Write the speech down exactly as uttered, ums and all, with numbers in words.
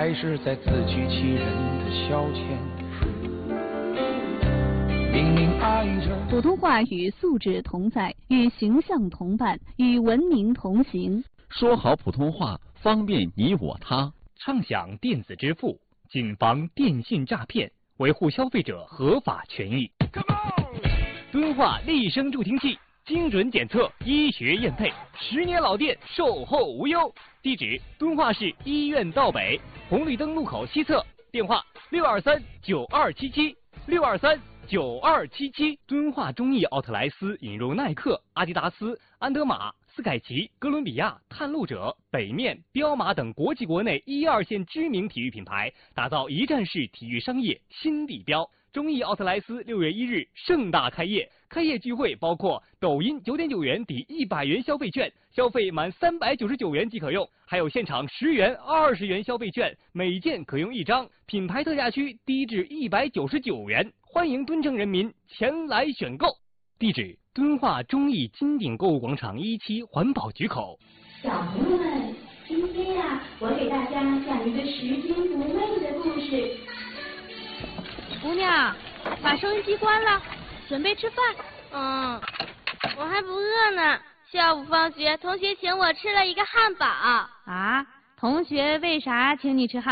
还是在自欺欺人的消遣？明明爱着。 普通话与素质同在，与形象同伴，与文明同行。 说好普通话，方便你我他。 畅享电子支付，谨防电信诈骗，维护消费者合法权益。敦化立声助听器，精准检测，医学验配，十年老店，售后无忧。地址：敦化市医院道北红绿灯路口西侧，电话：六二三九二七七六二三九二七七。敦化中艺奥特莱斯引入耐克、阿迪达斯、安德玛、斯凯奇、哥伦比亚、探路者、北面、彪马等国际国内一二线知名体育品牌，打造一站式体育商业新地标。中艺奥特莱斯六月一日盛大开业，开业聚会包括抖音九点九元抵一百元消费券，消费满三百九十九元即可用，还有现场十元、二十元消费券，每件可用一张，品牌特价区低至一百九十九元，欢迎敦城人民前来选购。地址：敦化中艺金鼎购物广场一期环保局口。 小朋友们，今天呀、啊，我给大家讲一个拾金不昧的故事。 姑娘，把收音机关了，准备吃饭。 嗯，我还不饿呢。下午放学，同学请我吃了一个汉堡。 啊？同学为啥请你吃汉堡？